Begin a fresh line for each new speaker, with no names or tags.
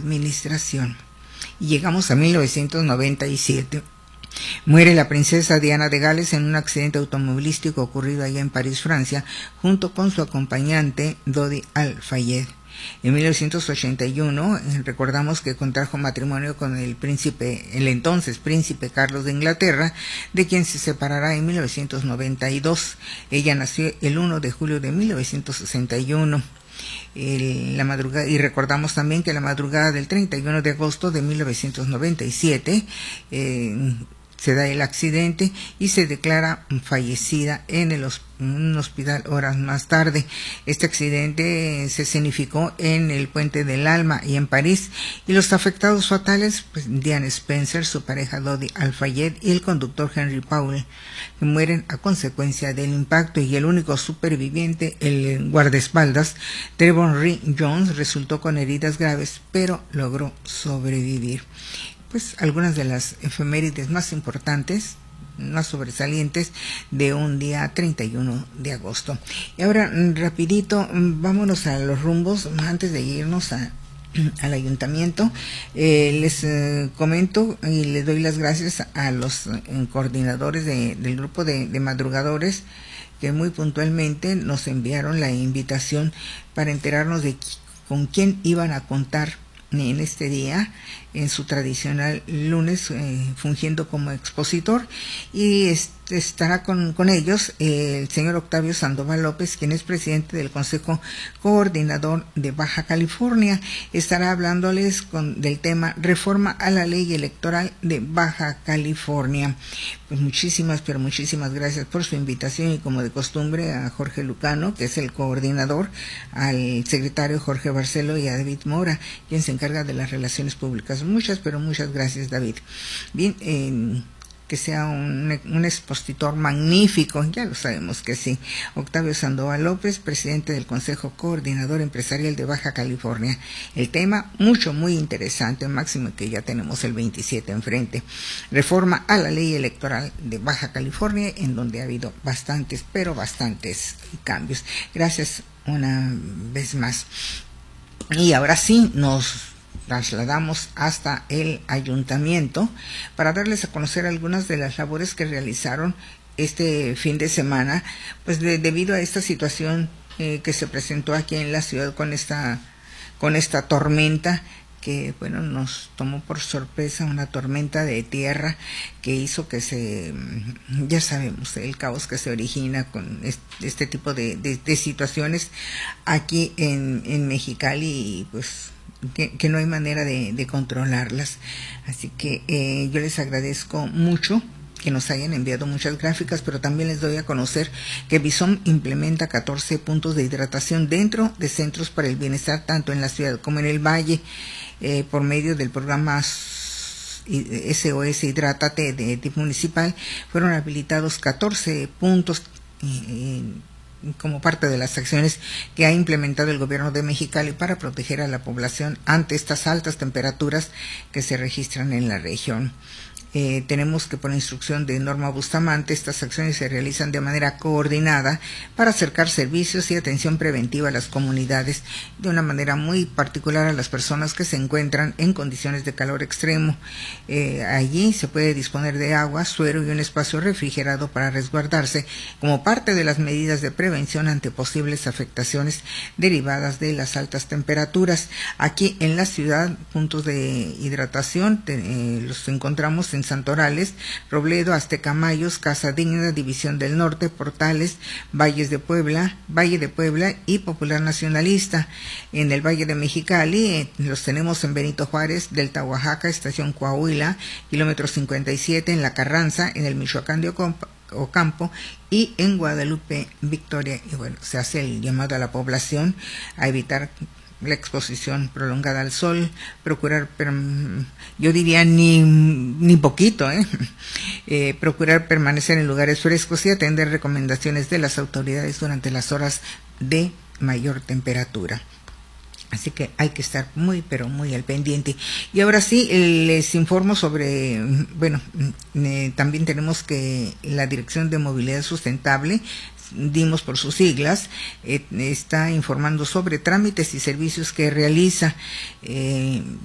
administración. Y llegamos a 1997. Muere la princesa Diana de Gales en un accidente automovilístico ocurrido allá en París, Francia, junto con su acompañante Dodi Al-Fayed. En 1981 recordamos que contrajo matrimonio con el entonces príncipe Carlos de Inglaterra, de quien se separará en 1992. Ella nació el 1 de julio de 1961. Y recordamos también que la madrugada del 31 de agosto de 1997 se da el accidente y se declara fallecida en un hospital horas más tarde. Este accidente se escenificó en el Puente del Alma y en París, y los afectados fatales, pues Diane Spencer, su pareja Dodi Al-Fayed y el conductor Henry Powell, que mueren a consecuencia del impacto, y el único superviviente, el guardaespaldas Trevor Ree Jones, resultó con heridas graves, pero logró sobrevivir. Pues algunas de las efemérides más importantes, más sobresalientes de un día 31 de agosto. Y ahora, rapidito, vámonos a los rumbos, antes de irnos al ayuntamiento. Les comento y les doy las gracias a los coordinadores del grupo de madrugadores, que muy puntualmente nos enviaron la invitación para enterarnos de con quién iban a contar en este día, en su tradicional lunes, fungiendo como expositor, y estará con ellos el señor Octavio Sandoval López, quien es presidente del Consejo Coordinador de Baja California. Estará hablándoles del tema reforma a la ley electoral de Baja California. Pues muchísimas gracias por su invitación, y como de costumbre a Jorge Lucano, que es el coordinador, al secretario Jorge Barcelo y a David Mora, quien se encarga de las relaciones públicas. Muchas gracias, David. Bien, que sea un expositor magnífico, ya lo sabemos que sí. Octavio Sandoval López, presidente del Consejo Coordinador Empresarial de Baja California. El tema muy interesante, máximo que ya tenemos el 27 enfrente. Reforma a la ley electoral de Baja California, en donde ha habido bastantes cambios. Gracias una vez más. Y ahora sí, nos trasladamos hasta el ayuntamiento para darles a conocer algunas de las labores que realizaron este fin de semana, pues debido a esta situación que se presentó aquí en la ciudad con esta tormenta que, bueno, nos tomó por sorpresa, una tormenta de tierra que hizo que ya sabemos el caos que se origina con este tipo de situaciones aquí en Mexicali, y pues que no hay manera de controlarlas. Así que yo les agradezco mucho que nos hayan enviado muchas gráficas, pero también les doy a conocer que Bison implementa 14 puntos de hidratación dentro de centros para el bienestar, tanto en la ciudad como en el valle, por medio del programa SOS Hidrátate de tipo municipal. Fueron habilitados 14 puntos como parte de las acciones que ha implementado el gobierno de Mexicali para proteger a la población ante estas altas temperaturas que se registran en la región. Tenemos que, por instrucción de Norma Bustamante, estas acciones se realizan de manera coordinada para acercar servicios y atención preventiva a las comunidades, de una manera muy particular a las personas que se encuentran en condiciones de calor extremo. Allí se puede disponer de agua, suero y un espacio refrigerado para resguardarse, como parte de las medidas de prevención ante posibles afectaciones derivadas de las altas temperaturas. Aquí en la ciudad, puntos de hidratación los encontramos en Santorales, Robledo, Aztecamayos, Casa Digna, División del Norte, Portales, Valle de Puebla y Popular Nacionalista. En el Valle de Mexicali los tenemos en Benito Juárez, Delta Oaxaca, Estación Coahuila, kilómetro 57, en La Carranza, en el Michoacán de Ocampo, y en Guadalupe, Victoria. Y bueno, se hace el llamado a la población a evitar la exposición prolongada al sol, procurar, yo diría ni poquito, procurar permanecer en lugares frescos y atender recomendaciones de las autoridades durante las horas de mayor temperatura. Así que hay que estar muy al pendiente. Y ahora sí, les informo sobre, también tenemos que la Dirección de Movilidad Sustentable, dimos por sus siglas, está informando sobre trámites y servicios que realiza.